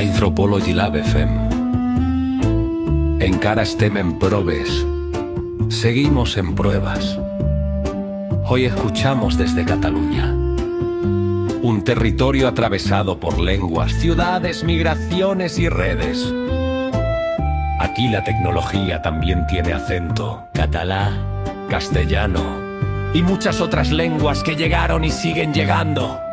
Anthropology Lab FM. Encara estem en proves. Seguimos en pruebas. Hoy escuchamos desde Cataluña. Un territorio atravesado por lenguas, ciudades, migraciones y redes. Aquí la tecnología también tiene acento. Catalá, castellano y muchas otras lenguas que llegaron y siguen llegando.